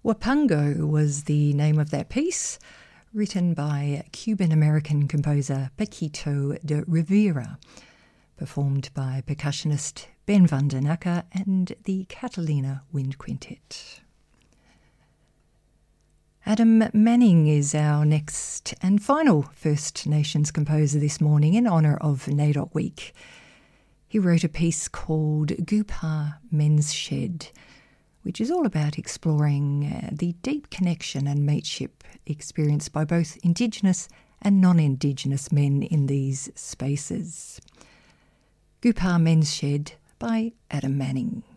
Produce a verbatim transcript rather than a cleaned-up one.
Wapango was the name of that piece, written by Cuban-American composer Paquito de Rivera, performed by percussionist Ben Vandenacker and the Catalina Wind Quintet. Adam Manning is our next and final First Nations composer this morning in honour of NAIDOC Week. He wrote a piece called Gupa Men's Shed, which is all about exploring uh, the deep connection and mateship experienced by both Indigenous and non-Indigenous men in these spaces. Gupa Men's Shed by Adam Manning.